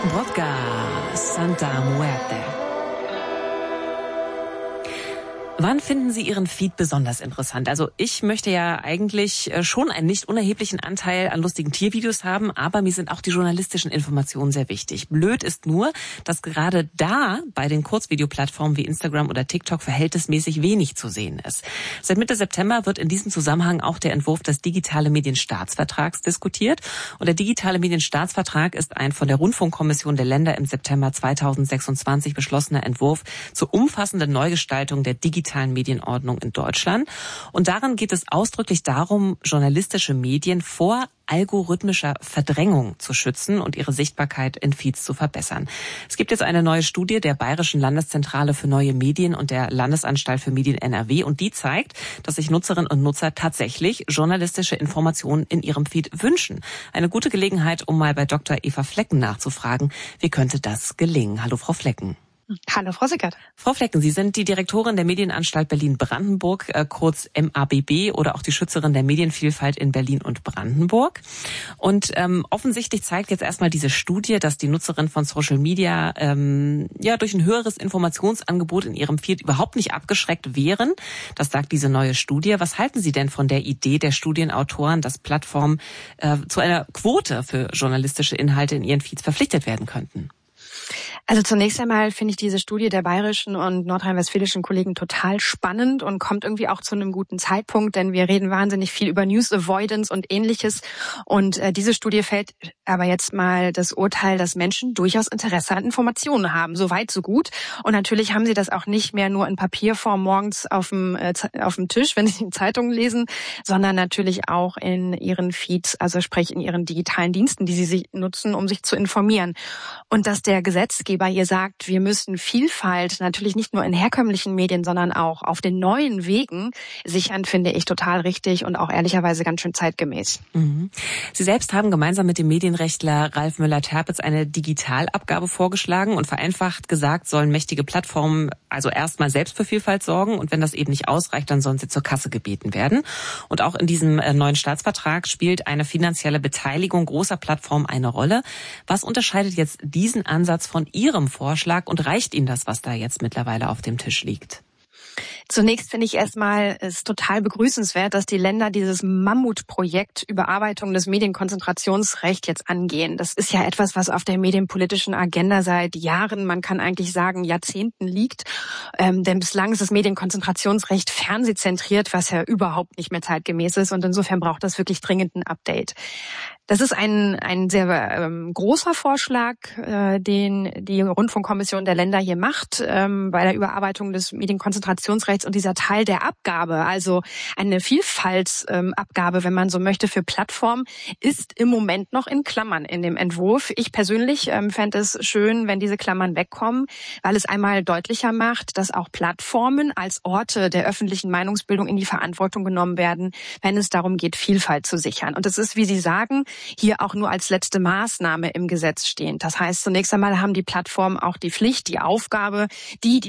Vodka Santa Muerte. Wann finden Sie Ihren Feed besonders interessant? Also ich möchte ja eigentlich schon einen nicht unerheblichen Anteil an lustigen Tiervideos haben, aber mir sind auch die journalistischen Informationen sehr wichtig. Blöd ist nur, dass gerade da bei den Kurzvideoplattformen wie Instagram oder TikTok verhältnismäßig wenig zu sehen ist. Seit Mitte September wird in diesem Zusammenhang auch der Entwurf des Digitale Medienstaatsvertrags diskutiert. Und der Digitale Medienstaatsvertrag ist ein von der Rundfunkkommission der Länder im September 2026 beschlossener Entwurf zur umfassenden Neugestaltung der digitalen Medienordnung in Deutschland. Und darin geht es ausdrücklich darum, journalistische Medien vor algorithmischer Verdrängung zu schützen und ihre Sichtbarkeit in Feeds zu verbessern. Es gibt jetzt eine neue Studie der Bayerischen Landeszentrale für neue Medien und der Landesanstalt für Medien NRW und die zeigt, dass sich Nutzerinnen und Nutzer tatsächlich journalistische Informationen in ihrem Feed wünschen. Eine gute Gelegenheit, um mal bei Dr. Eva Flecken nachzufragen, wie könnte das gelingen? Hallo, Frau Flecken. Hallo, Frau Sickert. Frau Flecken, Sie sind die Direktorin der Medienanstalt Berlin-Brandenburg, kurz MABB, oder auch die Schützerin der Medienvielfalt in Berlin und Brandenburg. Und offensichtlich zeigt jetzt erstmal diese Studie, dass die Nutzerinnen von Social Media durch ein höheres Informationsangebot in ihrem Feed überhaupt nicht abgeschreckt wären. Das sagt diese neue Studie. Was halten Sie denn von der Idee der Studienautoren, dass Plattformen zu einer Quote für journalistische Inhalte in ihren Feeds verpflichtet werden könnten? Also zunächst einmal finde ich diese Studie der bayerischen und nordrhein-westfälischen Kollegen total spannend und kommt irgendwie auch zu einem guten Zeitpunkt, denn wir reden wahnsinnig viel über News Avoidance und Ähnliches. Und diese Studie fällt aber jetzt mal das Urteil, dass Menschen durchaus Interesse an Informationen haben. So weit, so gut. Und natürlich haben sie das auch nicht mehr nur in Papierform morgens auf dem Tisch, wenn sie die Zeitungen lesen, sondern natürlich auch in ihren Feeds, also sprich in ihren digitalen Diensten, die sie nutzen, um sich zu informieren. Und dass der Gesetzgeber hier sagt, wir müssen Vielfalt natürlich nicht nur in herkömmlichen Medien, sondern auch auf den neuen Wegen sichern, finde ich total richtig und auch ehrlicherweise ganz schön zeitgemäß. Mhm. Sie selbst haben gemeinsam mit dem Medienrechtler Ralf Müller-Terpitz eine Digitalabgabe vorgeschlagen und vereinfacht gesagt, sollen mächtige Plattformen also erstmal selbst für Vielfalt sorgen und wenn das eben nicht ausreicht, dann sollen sie zur Kasse gebeten werden. Und auch in diesem neuen Staatsvertrag spielt eine finanzielle Beteiligung großer Plattformen eine Rolle. Was unterscheidet jetzt diesen Ansatz von Ihrem Vorschlag und reicht Ihnen das, was da jetzt mittlerweile auf dem Tisch liegt? Zunächst finde ich erstmal es total begrüßenswert, dass die Länder dieses Mammutprojekt Überarbeitung des Medienkonzentrationsrechts jetzt angehen. Das ist ja etwas, was auf der medienpolitischen Agenda seit Jahren, man kann eigentlich sagen Jahrzehnten liegt. Denn bislang ist das Medienkonzentrationsrecht fernsehzentriert, was ja überhaupt nicht mehr zeitgemäß ist. Und insofern braucht das wirklich dringend ein Update. Das ist ein sehr großer Vorschlag, den die Rundfunkkommission der Länder hier macht bei der Überarbeitung des Medienkonzentrationsrechts und dieser Teil der Abgabe, also eine Vielfaltsabgabe, wenn man so möchte, für Plattformen, ist im Moment noch in Klammern in dem Entwurf. Ich persönlich fände es schön, wenn diese Klammern wegkommen, weil es einmal deutlicher macht, dass auch Plattformen als Orte der öffentlichen Meinungsbildung in die Verantwortung genommen werden, wenn es darum geht, Vielfalt zu sichern. Und das ist, wie Sie sagen, hier auch nur als letzte Maßnahme im Gesetz stehend. Das heißt, zunächst einmal haben die Plattformen auch die Pflicht, die Aufgabe, die